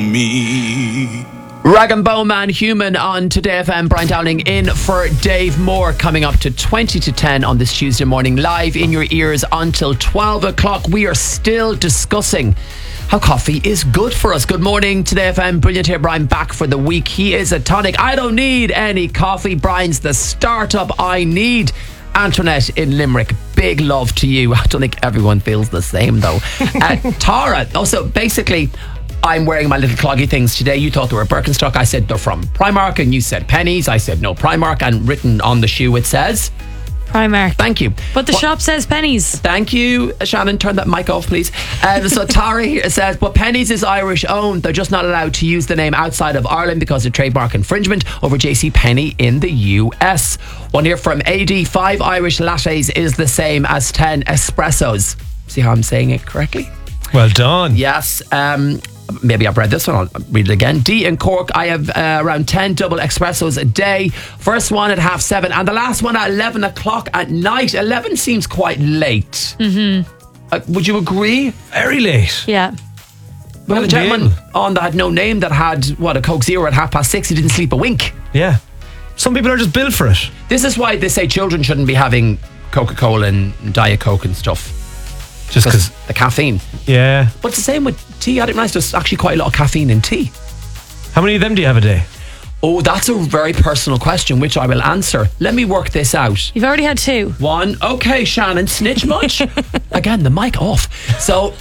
me. Rag and Bone Man, Human on Today FM. Brian Downing in for Dave Moore, coming up to 20 to 10 on this Tuesday morning, live in your ears until 12 o'clock. We are still discussing how coffee is good for us. Good morning, Today FM. Brilliant here, Brian, back for the week. He is a tonic. I don't need any coffee. Brian's the startup I need. Antoinette in Limerick, big love to you. I don't think everyone feels the same though. Tara, also basically, I'm wearing my little cloggy things today. You thought they were Birkenstock. I said they're from Primark, and you said pennies. I said no, Primark, and written on the shoe it says Primark. Thank you. But the shop says pennies. Thank you, Shannon. Turn that mic off, please. So Tara here says, but Pennies is Irish owned. They're just not allowed to use the name outside of Ireland because of trademark infringement over JC Penney in the US. One here from AD, 5 Irish lattes is the same as 10 espressos. See how I'm saying it correctly? Well done. Yes. Maybe I've read this one, I'll read it again. D in Cork, I have around 10 double espressos a day. First one at 7:30 and the last one at 11 o'clock at night. 11 seems quite late. Would you agree? Very late. Yeah. Well, a gentleman on that had no name that had, a Coke Zero at 6:30. He didn't sleep a wink. Yeah. Some people are just built for it. This is why they say children shouldn't be having Coca-Cola and Diet Coke and stuff. Just because the caffeine. Yeah. But it's the same with tea. I didn't realise there's actually quite a lot of caffeine in tea. How many of them do you have a day? Oh, that's a very personal question, which I will answer. Let me work this out. You've already had 2. 1. Okay, Shannon, snitch much? Again, the mic off. So,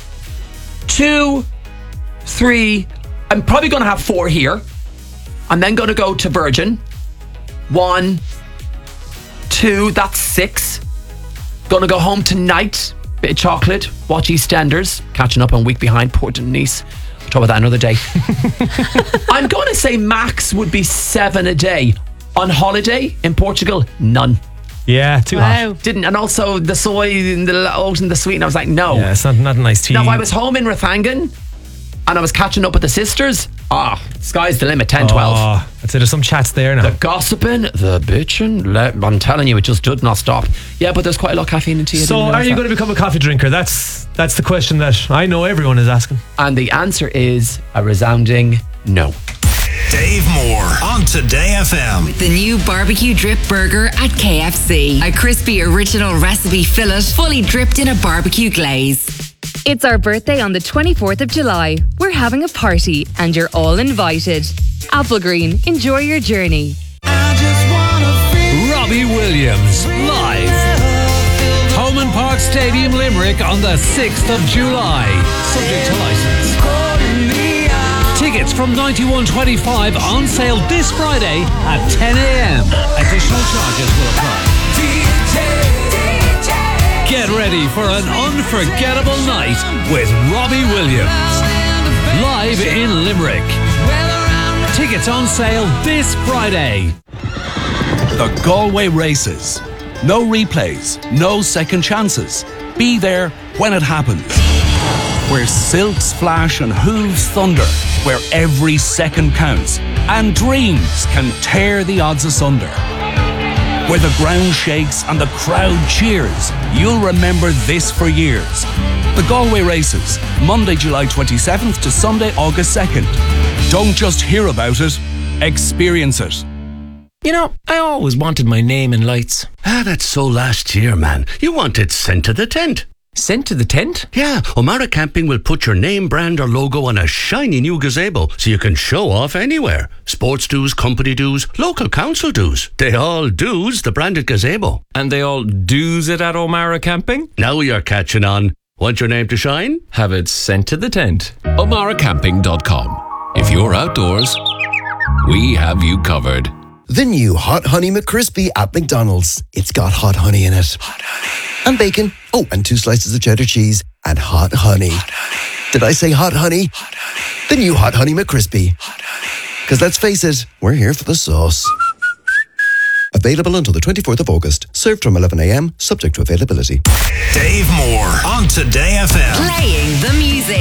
2, 3. I'm probably going to have 4 here. I'm then going to go to Virgin. 1, 2, that's 6. Going to go home tonight. Bit of chocolate, watch EastEnders, catching up on Week Behind, poor Denise. We'll talk about that another day. I'm going to say max would be 7 a day. On holiday in Portugal, none. Yeah, too hot. Didn't, and also the soy and the oat and the sweet, and I was like, no. Yeah, it's not a nice tea. Now, if I was home in Rathangan and I was catching up with the sisters, sky's the limit, 10, 12. I'd say there's some chats there now. The gossiping, the bitching, I'm telling you, it just did not stop. Yeah, but there's quite a lot of caffeine in tea. So are you going to become a coffee drinker? That's the question that I know everyone is asking. And the answer is a resounding no. Dave Moore on Today FM. With the new barbecue drip burger at KFC. A crispy original recipe fillet fully dripped in a barbecue glaze. It's our birthday on the 24th of July. We're having a party and you're all invited. Applegreen, enjoy your journey. Robbie Williams, live. Holman Park Stadium, Limerick on the 6th of July. Subject to licence. Tickets from 91.25 on sale this Friday at 10 a.m. Additional charges will apply. Get ready for an unforgettable night with Robbie Williams. Live in Limerick. Tickets on sale this Friday. The Galway Races. No replays, no second chances. Be there when it happens. Where silks flash and hooves thunder. Where every second counts and dreams can tear the odds asunder. Where the ground shakes and the crowd cheers. You'll remember this for years. The Galway Races, Monday, July 27th to Sunday, August 2nd. Don't just hear about it, experience it. You know, I always wanted my name in lights. That's so last year, man. You want it sent to the tent. Sent to the tent? Yeah, O'Mara Camping will put your name, brand or logo on a shiny new gazebo so you can show off anywhere. Sports dues, company dues, local council dues. They all dues the branded gazebo. And they all do's it at O'Mara Camping? Now you're catching on. Want your name to shine? Have it sent to the tent. O'MaraCamping.com. If you're outdoors, we have you covered. The new Hot Honey McCrispy at McDonald's. It's got hot honey in it. Hot honey. And bacon. Oh, and 2 slices of cheddar cheese. And hot honey. Hot honey. Did I say hot honey? Hot honey. The new Hot Honey McCrispy. Hot honey. Because let's face it, we're here for the sauce. Available until the 24th of August. Served from 11 a.m, subject to availability. Dave Moore on Today FM. Playing the music.